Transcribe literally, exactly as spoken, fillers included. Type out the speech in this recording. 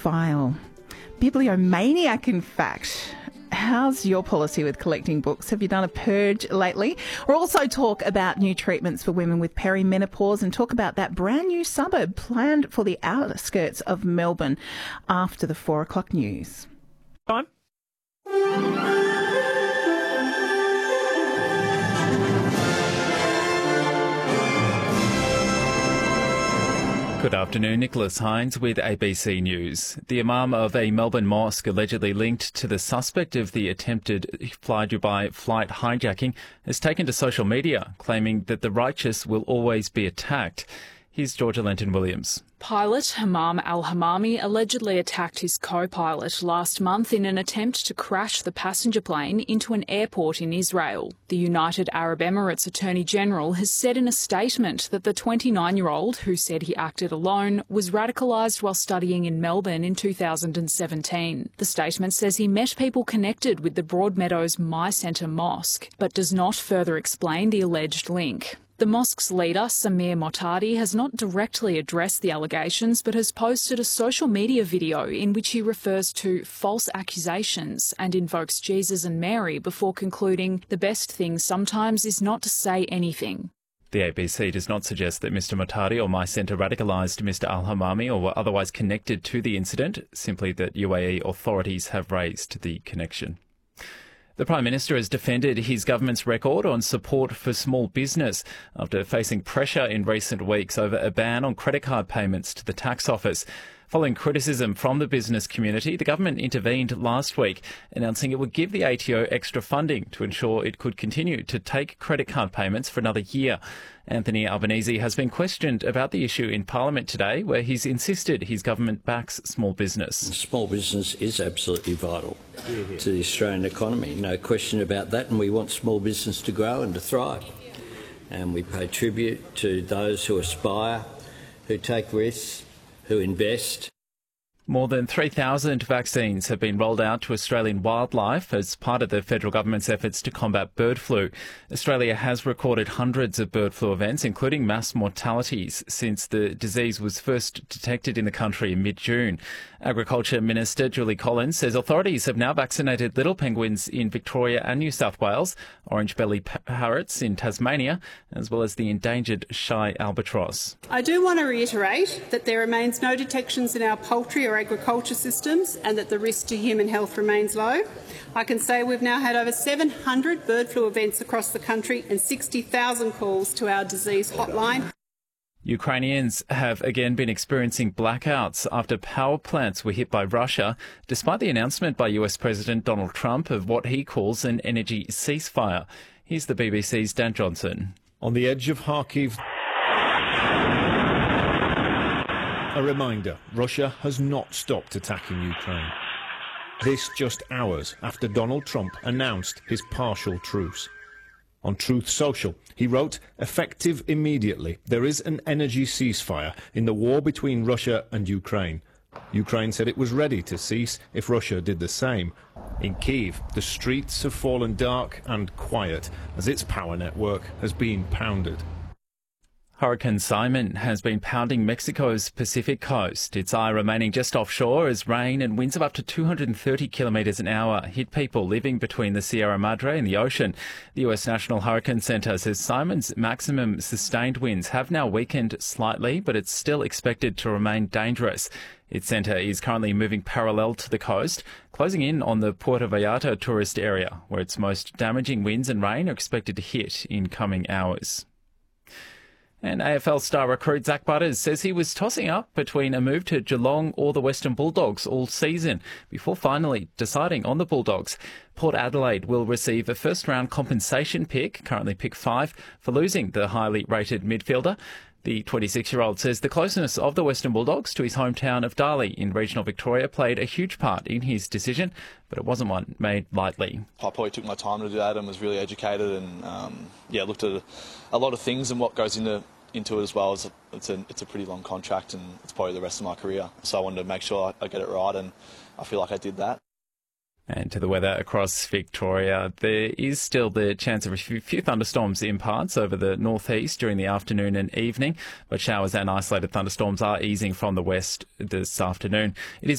bibliophile. Bibliomaniac, in fact. How's your policy with collecting books? Have you done a purge lately? We'll also talk about new treatments for women with perimenopause and talk about that brand new suburb planned for the outskirts of Melbourne after the four o'clock news. Time. Good afternoon, Nicholas Hines with A B C News. The imam of a Melbourne mosque allegedly linked to the suspect of the attempted Fly Dubai flight hijacking has taken to social media, claiming that the righteous will always be attacked. Here's Georgia Lenton-Williams. Pilot Hamam Al-Hamami allegedly attacked his co-pilot last month in an attempt to crash the passenger plane into an airport in Israel. The United Arab Emirates Attorney General has said in a statement that the twenty-nine-year-old, who said he acted alone, was radicalised while studying in Melbourne in two thousand seventeen. The statement says he met people connected with the Broadmeadows My Centre mosque, but does not further explain the alleged link. The mosque's leader, Samir Motadi, has not directly addressed the allegations but has posted a social media video in which he refers to false accusations and invokes Jesus and Mary before concluding the best thing sometimes is not to say anything. The A B C does not suggest that Mister Motadi or My Centre radicalised Mister Al-Hamami or were otherwise connected to the incident, simply that U A E authorities have raised the connection. The Prime Minister has defended his government's record on support for small business after facing pressure in recent weeks over a ban on credit card payments to the tax office. Following criticism from the business community, the government intervened last week, announcing it would give the A T O extra funding to ensure it could continue to take credit card payments for another year. Anthony Albanese has been questioned about the issue in Parliament today, where he's insisted his government backs small business. Small business is absolutely vital to the Australian economy, no question about that, and we want small business to grow and to thrive. And we pay tribute to those who aspire, who take risks, who invest. More than three thousand vaccines have been rolled out to Australian wildlife as part of the federal government's efforts to combat bird flu. Australia has recorded hundreds of bird flu events, including mass mortalities, since the disease was first detected in the country in mid-June. Agriculture Minister Julie Collins says authorities have now vaccinated little penguins in Victoria and New South Wales, orange-bellied parrots in Tasmania, as well as the endangered shy albatross. I do want to reiterate that there remains no detections in our poultry or agriculture systems and that the risk to human health remains low. I can say we've now had over seven hundred bird flu events across the country and sixty thousand calls to our disease hotline. Ukrainians have again been experiencing blackouts after power plants were hit by Russia, despite the announcement by U S President Donald Trump of what he calls an energy ceasefire. Here's the B B C's Dan Johnson. On the edge of Kharkiv, a reminder, Russia has not stopped attacking Ukraine. This just hours after Donald Trump announced his partial truce. On Truth Social, he wrote, "Effective immediately, there is an energy ceasefire in the war between Russia and Ukraine." Ukraine said it was ready to cease if Russia did the same. In Kyiv, the streets have fallen dark and quiet as its power network has been pounded. Hurricane Simon has been pounding Mexico's Pacific coast, its eye remaining just offshore as rain and winds of up to two hundred thirty kilometres an hour hit people living between the Sierra Madre and the ocean. The U S National Hurricane Centre says Simon's maximum sustained winds have now weakened slightly, but it's still expected to remain dangerous. Its centre is currently moving parallel to the coast, closing in on the Puerto Vallarta tourist area, where its most damaging winds and rain are expected to hit in coming hours. And A F L star recruit Zach Butters says he was tossing up between a move to Geelong or the Western Bulldogs all season before finally deciding on the Bulldogs. Port Adelaide will receive a first-round compensation pick, currently pick five, for losing the highly rated midfielder. The twenty-six-year-old says the closeness of the Western Bulldogs to his hometown of Darley in regional Victoria played a huge part in his decision, but it wasn't one made lightly. I probably took my time to do that and was really educated and um, yeah, looked at a lot of things and what goes into into it as well. It's a, it's a it's a pretty long contract and it's probably the rest of my career. So I wanted to make sure I, I get it right, and I feel like I did that. And to the weather across Victoria, there is still the chance of a few thunderstorms in parts over the northeast during the afternoon and evening, but showers and isolated thunderstorms are easing from the west this afternoon. It is